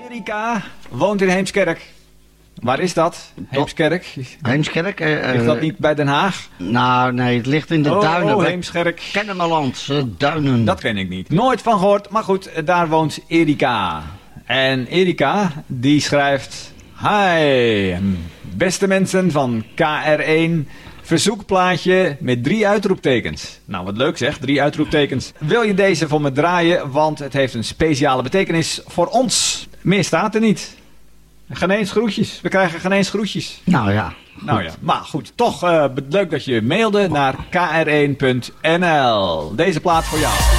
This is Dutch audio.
Erika woont in Heemskerk. Waar is dat? Heemskerk? Heemskerk? Ligt dat niet bij Den Haag? Nou, nee, het ligt in de duinen. Oh, Heemskerk. Kennemerland, duinen. Dat ken ik niet. Nooit van gehoord, maar goed, daar woont Erika. En Erika, die schrijft... Hi, beste mensen van KR1... Verzoekplaatje met 3 uitroeptekens. Nou, wat leuk zeg, 3 uitroeptekens. Wil je deze voor me draaien, want het heeft een speciale betekenis voor ons. Meer staat er niet. Geen eens groetjes. We krijgen geen eens groetjes. Nou ja. Nou ja, maar goed. Toch leuk dat je mailde naar kr1.nl. Deze plaat voor jou.